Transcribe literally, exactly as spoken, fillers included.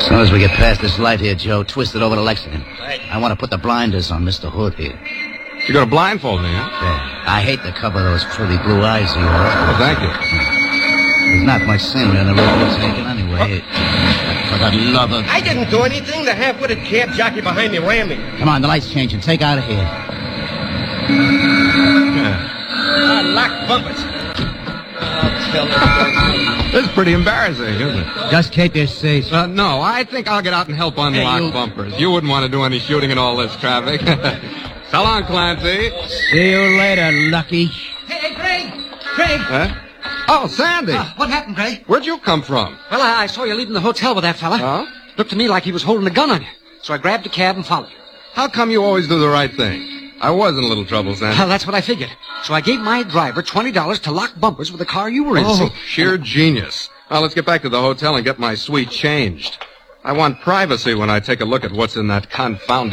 soon as we get past this light here, Joe, twist it over to Lexington. Right. I want to put the blinders on Mister Hood here. You're going to blindfold me, huh? Yeah. I hate to cover those pretty blue eyes of yours. Well, thank you. There's not much scenery on the road we're taking anyway. For the love of... I didn't do anything. The half-witted cab jockey behind me ran me. Come on, the light's changing. Take out of here. Yeah. Ah, lock bumpers. I'll tell them. This is pretty embarrassing, isn't it? Just keep your seats. Uh, no, I think I'll get out and help unlock Hey, you- bumpers. You wouldn't want to do any shooting in all this traffic. So long, Clancy. See you later, Lucky. Hey, hey, Craig! Craig! Huh? Oh, Sandy. Uh, what happened, Craig? Where'd you come from? Well, I, I saw you leaving the hotel with that fella. Huh? Looked to me like he was holding a gun on you. So I grabbed a cab and followed you. How come you always do the right thing? I was in a little trouble, Sandy. Well, that's what I figured. So I gave my driver twenty dollars to lock bumpers with the car you were in. Oh, See? sheer genius. Now, let's get back to the hotel and get my suite changed. I want privacy when I take a look at what's in that confounded